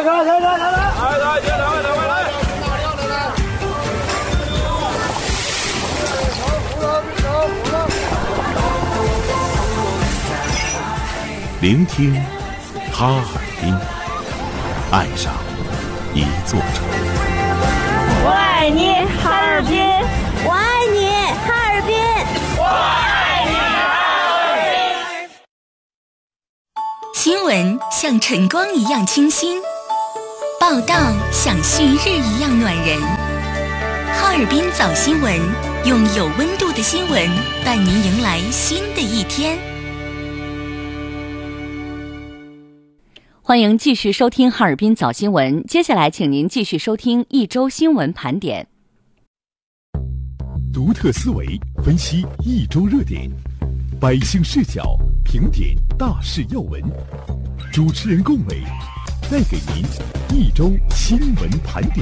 聆听哈尔滨，爱上一座城。 我爱你，哈尔滨！我爱你，哈尔滨！我爱你，哈尔滨！ 新闻像晨光一样清新，报道像旭日一样暖人。哈尔滨早新闻，用有温度的新闻伴您迎来新的一天。 欢迎继续收听哈尔滨早新闻，接下来请您继续收听一周新闻盘点。 独特思维分析一周热点，百姓视角评点大事要闻，主持人龚伟带给您一周新闻盘点。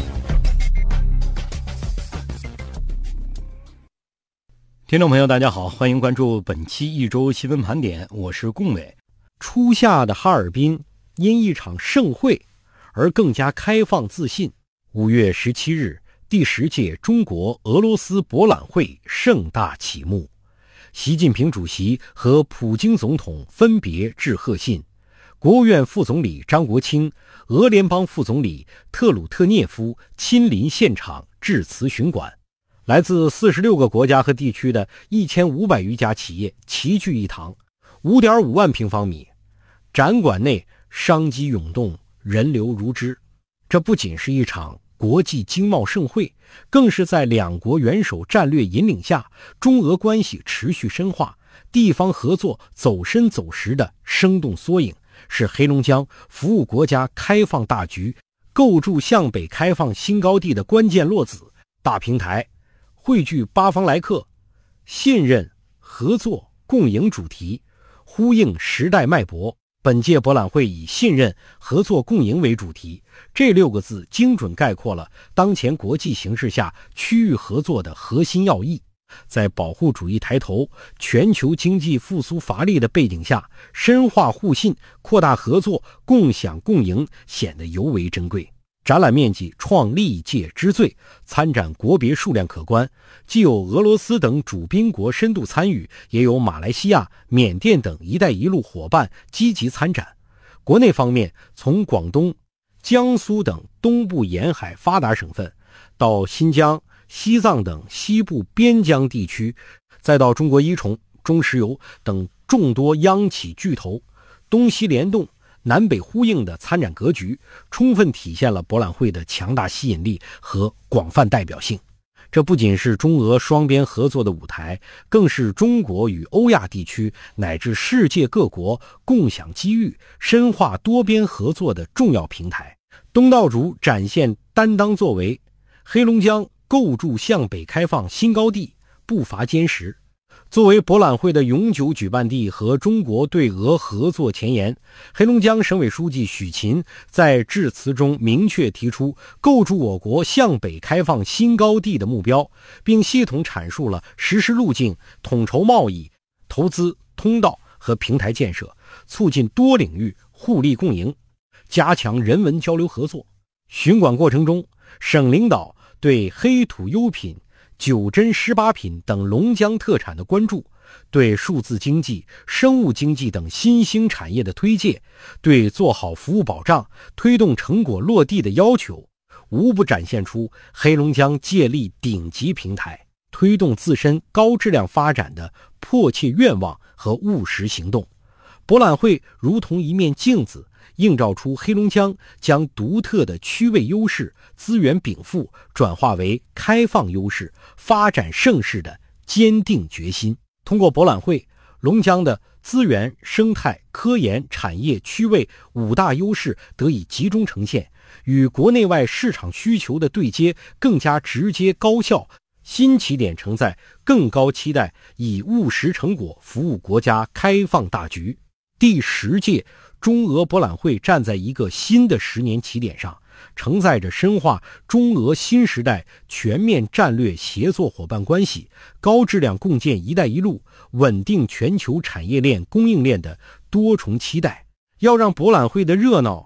听众朋友大家好，欢迎关注本期一周新闻盘点，我是龚伟。初夏的哈尔滨因一场盛会而更加开放自信。5月17日，第10届中国俄罗斯博览会盛大启幕，习近平主席和普京总统分别致贺信，国务院副总理张国清、俄联邦副总理特鲁特涅夫亲临现场致辞巡馆。来自46个国家和地区的1500余家企业齐聚一堂，5.5万平方米，展馆内商机涌动，人流如织。这不仅是一场国际经贸盛会，更是在两国元首战略引领下，中俄关系持续深化，地方合作走深走实的生动缩影，是黑龙江服务国家开放大局、构筑向北开放新高地的关键落子。大平台汇聚8方来客，信任、合作、共赢主题，呼应时代脉搏。本届博览会以信任、合作、共赢为主题，这6个字精准概括了当前国际形势下区域合作的核心要义。在保护主义抬头、全球经济复苏乏力的背景下，深化互信、扩大合作、共享共赢显得尤为珍贵。展览面积创历届之最，参展国别数量可观，既有俄罗斯等主宾国深度参与，也有马来西亚、缅甸等一带一路伙伴积极参展。国内方面，从广东、江苏等东部沿海发达省份，到新疆、西藏等西部边疆地区，再到中国一重、中石油等众多央企巨头，东西联动、南北呼应的参展格局，充分体现了博览会的强大吸引力和广泛代表性。这不仅是中俄双边合作的舞台，更是中国与欧亚地区乃至世界各国共享机遇、深化多边合作的重要平台。东道主展现担当作为，黑龙江构筑向北开放新高地，步伐坚实。作为博览会的永久举办地和中国对俄合作前沿，黑龙江省委书记许勤在致辞中明确提出构筑我国向北开放新高地的目标，并系统阐述了实施路径，统筹贸易、投资、通道和平台建设，促进多领域互利共赢，加强人文交流合作。巡馆过程中，省领导对黑土优品、九珍18品等龙江特产的关注，对数字经济、生物经济等新兴产业的推介，对做好服务保障、推动成果落地的要求，无不展现出黑龙江借力顶级平台、推动自身高质量发展的迫切愿望和务实行动。博览会如同一面镜子，映照出黑龙江将独特的区位优势、资源禀赋转化为开放优势、发展盛世的坚定决心。通过博览会，龙江的资源、生态、科研、产业、区位5大优势得以集中呈现，与国内外市场需求的对接更加直接高效。新起点承载更高期待，以务实成果服务国家开放大局。第10届中俄博览会站在一个新的10年起点上，承载着深化中俄新时代全面战略协作伙伴关系、高质量共建一带一路、稳定全球产业链供应链的多重期待。要让博览会的热闹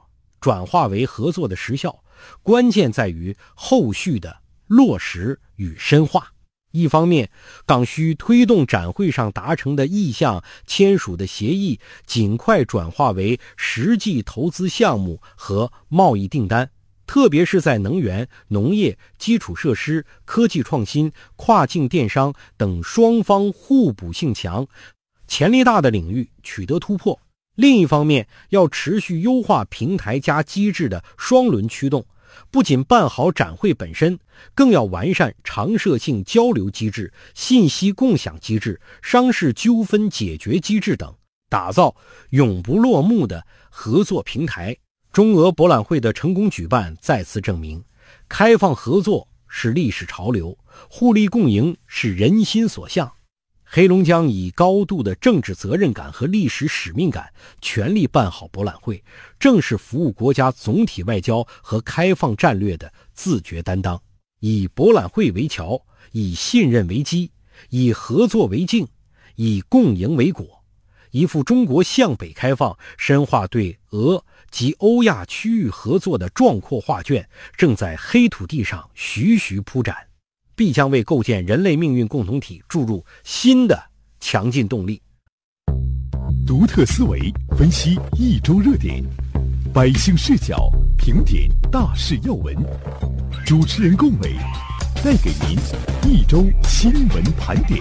转化为合作的实效，关键在于后续的落实与深化。一方面，港需推动展会上达成的意向、签署的协议尽快转化为实际投资项目和贸易订单，特别是在能源、农业、基础设施、科技创新、跨境电商等双方互补性强、潜力大的领域取得突破。另一方面，要持续优化平台加机制的双轮驱动，不仅办好展会本身，更要完善常设性交流机制、信息共享机制、商事纠纷解决机制等，打造永不落幕的合作平台。中俄博览会的成功举办再次证明，开放合作是历史潮流，互利共赢是人心所向。黑龙江以高度的政治责任感和历史使命感全力办好博览会，正是服务国家总体外交和开放战略的自觉担当。以博览会为桥，以信任为基，以合作为镜，以共赢为果，一幅中国向北开放、深化对俄及欧亚区域合作的壮阔画卷正在黑土地上徐徐铺展，必将为构建人类命运共同体注入新的强劲动力。 独特思维分析一周热点，百姓视角评点大事要闻，主持人龚伟带给您一周新闻盘点。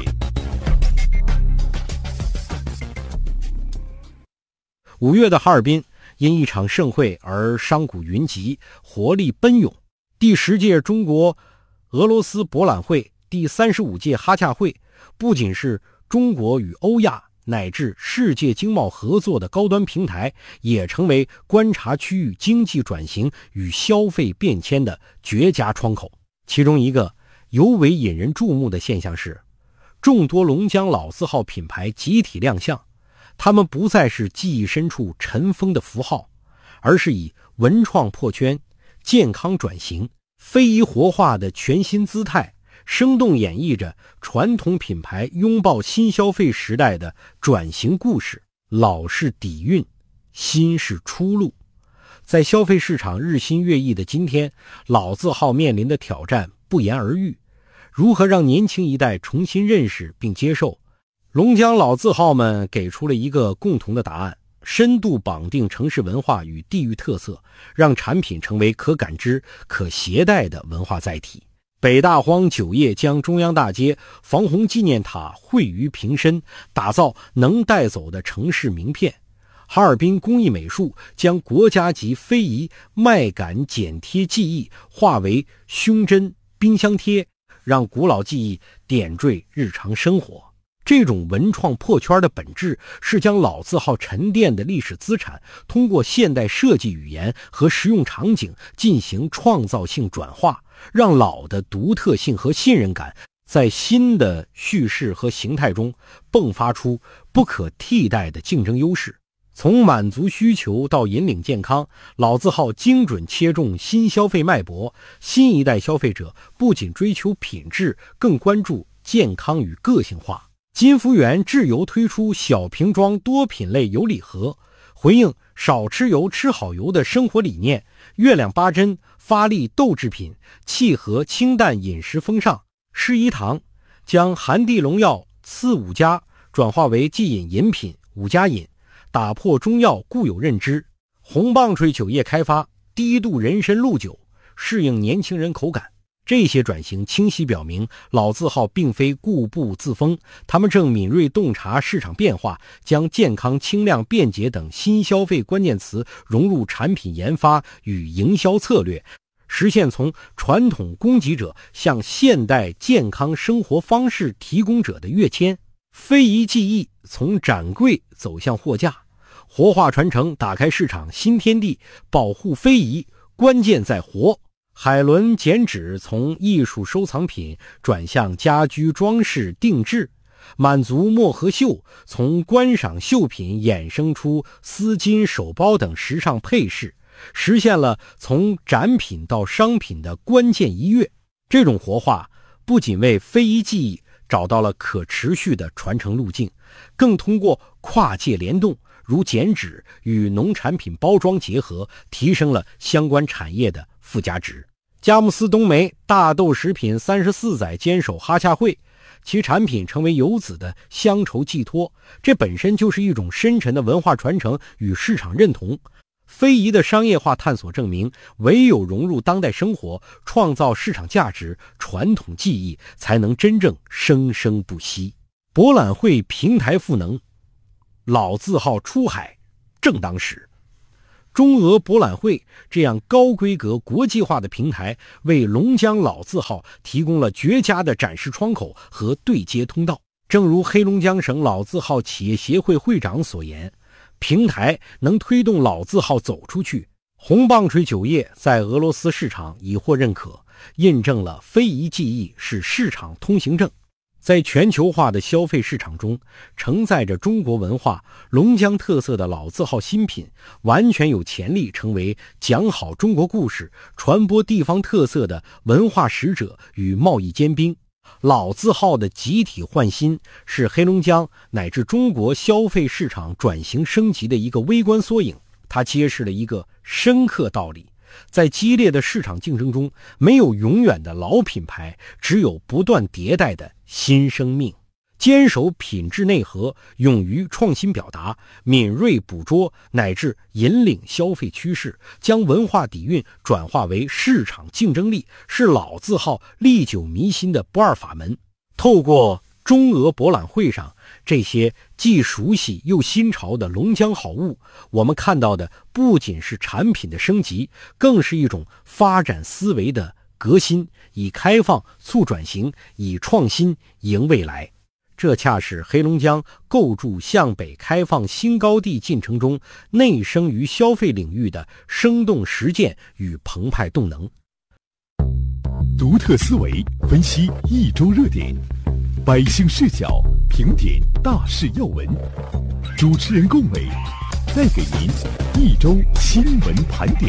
5月的哈尔滨因一场盛会而商贾云集，活力奔涌。第10届中国俄罗斯博览会、第35届哈洽会不仅是中国与欧亚乃至世界经贸合作的高端平台，也成为观察区域经济转型与消费变迁的绝佳窗口。其中一个尤为引人注目的现象是，众多龙江老字号品牌集体亮相，他们不再是记忆深处尘封的符号，而是以文创破圈、健康转型、非遗活化的全新姿态，生动演绎着传统品牌拥抱新消费时代的转型故事。老是底蕴，新是出路。在消费市场日新月异的今天，老字号面临的挑战不言而喻。如何让年轻一代重新认识并接受？龙江老字号们给出了一个共同的答案：深度绑定城市文化与地域特色，让产品成为可感知、可携带的文化载体。北大荒酒业将中央大街、防洪纪念塔汇于瓶身，打造能带走的城市名片。哈尔滨工艺美术将国家级非遗麦秆剪贴技艺化为胸针、冰箱贴，让古老技艺点缀日常生活。这种文创破圈的本质是将老字号沉淀的历史资产通过现代设计语言和实用场景进行创造性转化，让老的独特性和信任感在新的叙事和形态中迸发出不可替代的竞争优势。从满足需求到引领健康，老字号精准切中新消费脉搏。新一代消费者不仅追求品质，更关注健康与个性化。金福源制油推出小瓶装多品类油礼盒，回应少吃油吃好油的生活理念。月亮8珍发力豆制品，契合清淡饮食风尚。施一堂将含地龙药次5加转化为即饮饮品5加饮，打破中药固有认知。红棒槌酒业开发低度人参露酒，适应年轻人口感。这些转型清晰表明，老字号并非固步自封，他们正敏锐洞察市场变化，将健康、清亮、便捷等新消费关键词融入产品研发与营销策略，实现从传统供给者向现代健康生活方式提供者的跃迁。非遗技艺从展柜走向货架，活化传承打开市场新天地，保护非遗关键在活。海伦剪纸从艺术收藏品转向家居装饰定制，满族墨河绣从观赏绣品衍生出丝巾、手包等时尚配饰，实现了从展品到商品的关键一跃。这种活化不仅为非遗技艺找到了可持续的传承路径，更通过跨界联动， 如减脂与农产品包装结合，提升了相关产业的附加值。佳木斯冬梅大豆食品34载坚守哈洽会，其产品成为游子的乡愁寄托，这本身就是一种深沉的文化传承与市场认同。非遗的商业化探索证明，唯有融入当代生活，创造市场价值，传统技艺才能真正生生不息。博览会平台赋能，老字号出海正当时。中俄博览会这样高规格国际化的平台，为龙江老字号提供了绝佳的展示窗口和对接通道。正如黑龙江省老字号企业协会会长所言，平台能推动老字号走出去。红棒槌酒业在俄罗斯市场已获认可，印证了非遗技艺是市场通行证。在全球化的消费市场中，承载着中国文化、龙江特色的老字号新品，完全有潜力成为讲好中国故事、传播地方特色的文化使者与贸易尖兵。老字号的集体换新，是黑龙江乃至中国消费市场转型升级的一个微观缩影。它揭示了一个深刻道理：在激烈的市场竞争中，没有永远的老品牌，只有不断迭代的新生命。坚守品质内核，勇于创新表达，敏锐捕捉乃至引领消费趋势，将文化底蕴转化为市场竞争力，是老字号历久弥新的不二法门。透过中俄博览会上这些既熟悉又新潮的龙江好物，我们看到的不仅是产品的升级，更是一种发展思维的革新，以开放促转型，以创新迎未来。这恰是黑龙江构筑向北开放新高地进程中内生于消费领域的生动实践与澎湃动能。 独特思维分析一周热点，百姓视角评点大事要闻，主持人龚伟带给您一周新闻盘点。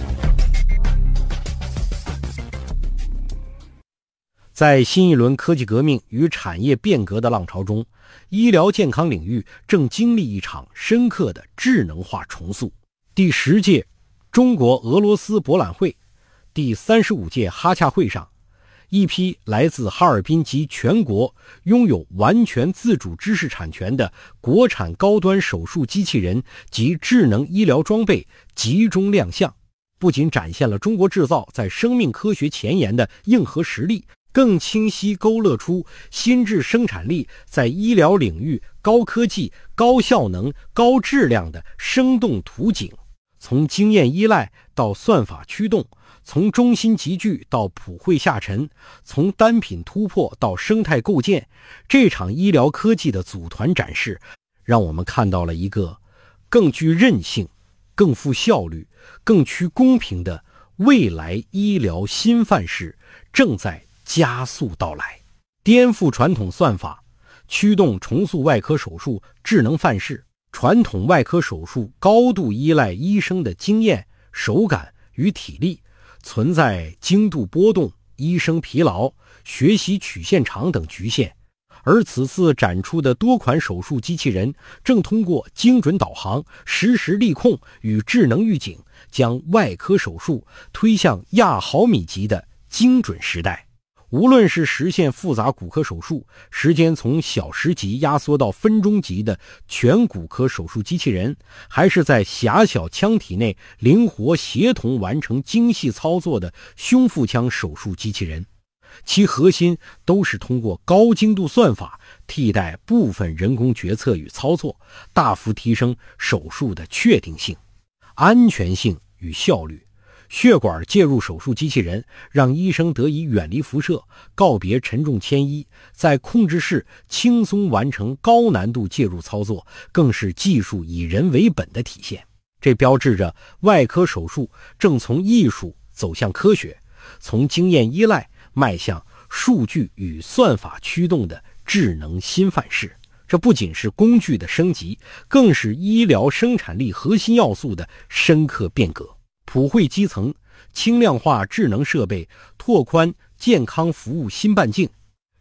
在新一轮科技革命与产业变革的浪潮中，医疗健康领域正经历一场深刻的智能化重塑。第10届中国俄罗斯博览会、第35届哈洽会上，一批来自哈尔滨及全国拥有完全自主知识产权的国产高端手术机器人及智能医疗装备集中亮相，不仅展现了中国制造在生命科学前沿的硬核实力，更清晰勾勒出新质生产力在医疗领域高科技、高效能、高质量的生动图景。从经验依赖到算法驱动，从中心集聚到普惠下沉，从单品突破到生态构建，这场医疗科技的组团展示，让我们看到了一个更具韧性、更富效率、更趋公平的未来医疗新范式正在加速到来，颠覆传统算法，驱动重塑外科手术智能范式。传统外科手术高度依赖医生的经验、手感与体力，存在精度波动、医生疲劳、学习曲线长等局限。而此次展出的多款手术机器人正通过精准导航、实时力控与智能预警，将外科手术推向亚毫米级的精准时代。无论是实现复杂骨科手术时间从小时级压缩到分钟级的全骨科手术机器人，还是在狭小腔体内灵活协同完成精细操作的胸腹腔手术机器人，其核心都是通过高精度算法替代部分人工决策与操作，大幅提升手术的确定性、安全性与效率。血管介入手术机器人让医生得以远离辐射，告别沉重铅衣，在控制室轻松完成高难度介入操作，更是技术以人为本的体现。这标志着外科手术正从艺术走向科学，从经验依赖迈向数据与算法驱动的智能新范式。这不仅是工具的升级，更是医疗生产力核心要素的深刻变革。普惠基层、轻量化智能设备，拓宽健康服务新半径。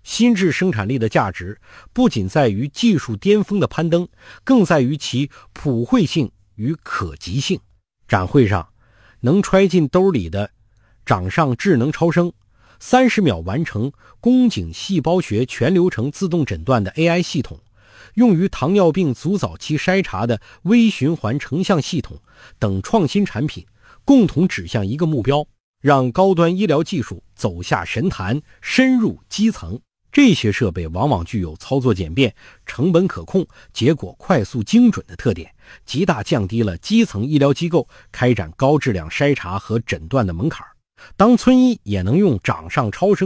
心智生产力的价值不仅在于技术巅峰的攀登，更在于其普惠性与可及性。展会上，能揣进兜里的掌上智能超声，30秒完成宫颈细胞学全流程自动诊断的 AI 系统，用于糖尿病足早期筛查的微循环成像系统等创新产品，共同指向一个目标，让高端医疗技术走下神坛，深入基层。这些设备往往具有操作简便、成本可控、结果快速精准的特点，极大降低了基层医疗机构开展高质量筛查和诊断的门槛。当村医也能用掌上超声